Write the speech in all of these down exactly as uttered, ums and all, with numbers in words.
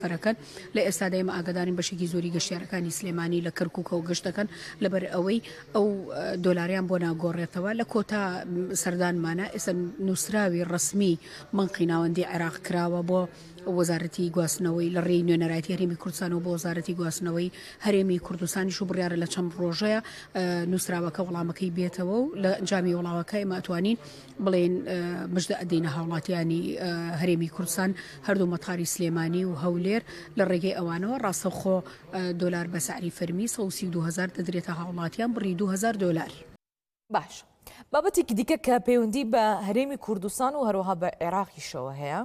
فەرەکەن لە ئێستادا ئێمە ئاگادارین بەشێکی زۆری گەشتیارەکانی سلێمانی لە کەرکووکە و گەشت دەکەن لەبەر ئەوەی ئەو دۆلاریان بۆ ناگۆڕێتەوە لە کۆتا سەردانمانە ئێستا نووسراوی ڕسمی منقی ناوەندی عێراق کراوە بۆ وەزارەتی گواستنەوەی لە ڕێی نوێنەرایەتی هەرێمی کوردستانەوە بۆ وەزارەتی گواستنەوەی هەرێمی کوردستانیش و بڕیارە لە چەند ڕۆژەیە نووسراوەکە وەڵامەکەی بێتەوە و لە ئەنجامی وەڵامەکە ئێمە ئەتوانین بڵێن مژدە ئەدەینە هاوڵاتیانی هەرێمی کوردستان هەردوو مەتاری سلێمانی و هەولێر لە ڕێگەی ئەوانەوە ڕاستەوخۆ دۆلار بە سعری فەرمی سەد و سی و دوو هەزار دەدرێتە هاوڵاتیان بڕی دوو هەزار دۆلار. باش بابەتێکی دیکە کە پەیوەندی بە هەرێمی کوردستان و هەروەها بە عێراقیشەوە هەیە.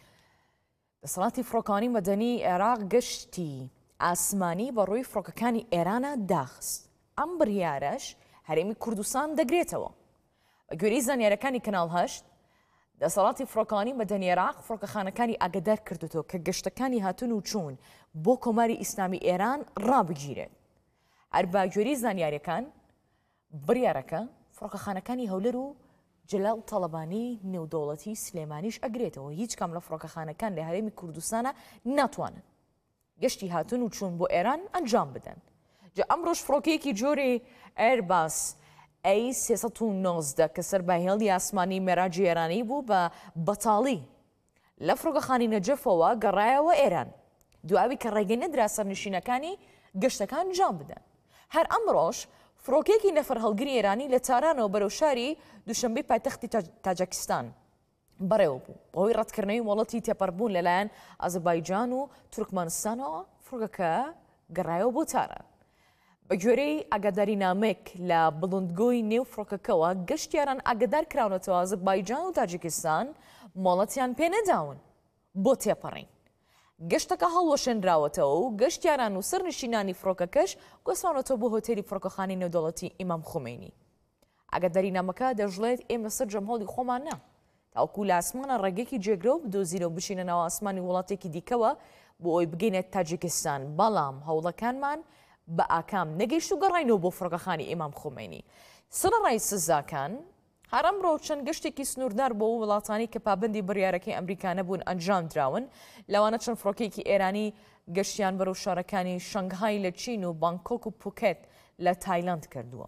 دەسەڵاتی فڕۆکانی مەدەنی عێراق گەشتی ئاسمانی بە ڕووی فڕۆکەکانی ئێرانە داخست. ئەم بڕیارەش هەرێمی کوردستان دەگرێتەوە. بە گوێرەی زانیاریەکانی کەناڵ هەشت دەسەڵاتی فڕۆکانی مەدەنی عێراق فڕۆکەخانەکانی ئاگادار کردوتەوە کە گەشتەکانی هاتون و چوون بۆ کۆماری ئیسلامی ئێران ڕابگیرێت. هەر بە گوێرەی زانیاریەکان بڕیارەکە فڕۆکەخانەکانی هەولێر و جەلال تەڵەبانی نێودەوڵەتی سلێمانیش ئەگرێتەوە. هیچ کام لە فڕۆکەخانەکان لە هەرێمی کوردستانە ناتوانن گەشتی هاتون و چوون بۆ ئێران ئەنجام بدەن. جا ئەمڕۆژ فڕۆکەیەکی جۆری ئێرباس ئەی سێسەد و نۆزدە کە سەرباهێڵی ئاسمانی مێراجی ئێرانی بوو بە بەتاڵی لە فڕۆکەخانی نەجەفەوە گەڕایەوە ئێران دواوی کە ڕێگەی نەدرا سەرنشینەکانی گەشتەکان ئەنجام بدەن. هەر ئەمڕۆژ فڕۆکێکی نەفەر هەڵگری ئێرانی لە تارانەوە بەرەو شاری دووشەمبەی پایتەختی تاجیکستان بەڕێوە بوو بەهۆی ڕەتکردنەوەی وڵاتی تێپەڕبوون لەلایەن ئازەربایجان و تورکمانستانەوە فڕۆکەکە گەڕایەوە بۆ تاران. بە گوێرەی ئاگاداری نامێک لە بڵندگۆی نێو فڕۆکەکەەوە گەشتیاران ئاگادار کراونەتەوە ئازەربایجان و تاجیکستان مۆڵەتیان پێ نەداون بۆ تێپەڕین. گەشتەکە هەڵوەشێنراوەتەوە و گەشتیاران و سەرنشینانی فڕۆکەکەش گۆسراونەتەوە بۆ هۆتێلی فڕۆکەخانی نێودەوڵەتی ئیمام خومینی. ئاگاداری نامەکە دەژڵێت ئێمە سەر جەمهۆڵی خۆمان نا تاوکو لە ئاسمانە ڕێگەکی جێگرە و بدۆزینە و بچینە ناو ئاسمانی وڵاتێکی دیکەوە بۆ ئەوی بگەینە تاجیکستان، بەڵام هەوڵەکانمان بە ئاکام نەگەیشت و گەڕاینەوە بۆ فڕۆکەخانی ئیمام خومینی. سەرەڕای سزاکان هەر ئەمڕۆ چەند گەشتێکی سنووردار بۆ وڵاتانی کە پابندی بڕیارەکەی ئەمریکا نەبوون ئەنجام دراون. لەوانە چەند فڕۆکێکی ئێرانی گەشتیان بەرەو شارەکانی شەنگهای لە چین و بانکۆک و پوکێت لە تایلاند کردووە.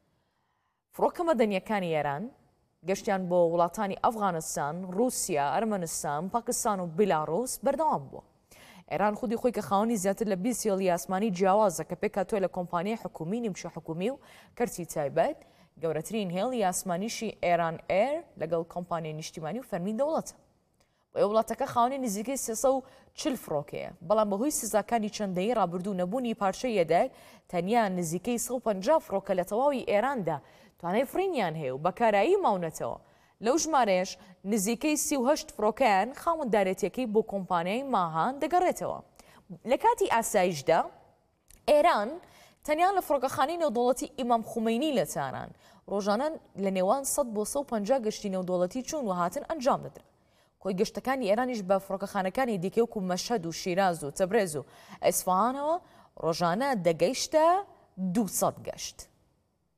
فڕۆکە مەدەنیەکانی ئێران گەشتیان بۆ وڵاتانی ئەفغانستان، رووسیا، ئەرمەنستان، پاکستان و بیلاڕۆس بەردەوام بووە. ئێران خودی خۆی کە خاوەنی زیاتر لە بیست هێڵی ئاسمانی جیاوازە کە پێک هاتووە لە کۆمپانیای حکومی، نیمچە حکومی و کەرتی تایبەت گەورەترین هێڵی ئاسمانیشی ئێران ئێر لەگەڵ کۆمپانیای نیشتیمانی و فەرمی دەوڵەتە. بۆ ئەو وڵاتەکە خاوەنی نزیکەی سێسەد و چل فڕۆکەیە، بەڵام بەهۆی سزاکانی چەندەیی ڕابردوو نەبوونی پارچەی یەدەک تەنیا نزیکەی سەد و پەنجا فڕۆکە لە تەواوی ئێراندا توانای فرینیان هەیە و بەکارایی ماونەتەوە. لەو ژمارەیەش نزیکەی سی و هەشت فڕۆکەیان خاوەنددارێتیەکەی بۆ کۆمپانیای ماهان دەگەڕێتەوە. لە کاتی ئاسایشدا ئێران تەنیا لە فڕۆکەخانەی نێودەوڵەتی ئیمام خومینی لە تاران ڕۆژانە لە نێوان سەد بۆ سەد و پەنجا گەشتی نێودەوڵەتی چوون و هاتن ئەنجام دەدرا. کۆی گەشتەکانی ئێرانیش بە فڕۆکەخانەکانی دیکە وەکو مەشهەد و شیراز و تەبرێز و ئەسفەهانەوە ڕۆژانە دەگەیشتە دووسەد گەشت.